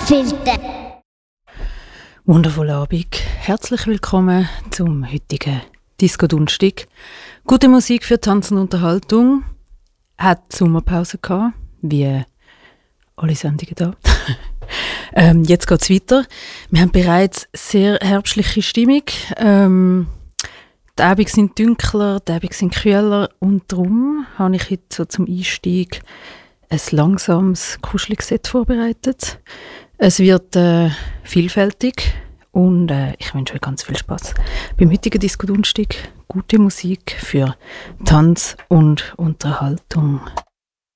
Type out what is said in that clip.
Filter. Wundervoller Abend. Herzlich willkommen zum heutigen Disco-Donnerstag. Gute Musik für Tanz und Unterhaltung. Hat Sommerpause gehabt, wie alle Sendungen da. Jetzt geht es weiter. Wir haben bereits sehr herbstliche Stimmung. Die Abende sind dunkler, die Abende sind kühler und darum habe ich heute so zum Einstieg ein langsames, kuscheliges Set vorbereitet. Es wird vielfältig und ich wünsche euch ganz viel Spaß beim heutigen Disco-Donnerstag. Gute Musik für Tanz und Unterhaltung.